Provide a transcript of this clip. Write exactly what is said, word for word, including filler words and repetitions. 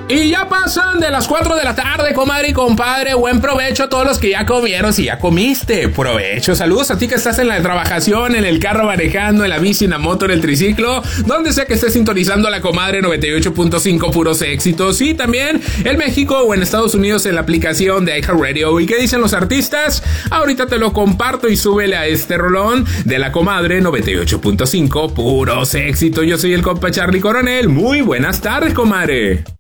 Y ya pasan de las cuatro de la tarde, comadre y compadre. Buen provecho a todos los que ya comieron. Si ya comiste, provecho. Saludos a ti que estás en la trabajación, en el carro manejando, en la bici, en la moto, en el triciclo, donde sea que estés sintonizando a la comadre noventa y ocho punto cinco, puros éxitos. Y también en México o en Estados Unidos en la aplicación de iHeartRadio. ¿Y qué dicen los artistas? Ahorita te lo comparto y súbele a este rolón de la comadre noventa y ocho punto cinco, puros éxitos. Yo soy el compa Charlie Coronel. Muy buenas tardes, comadre.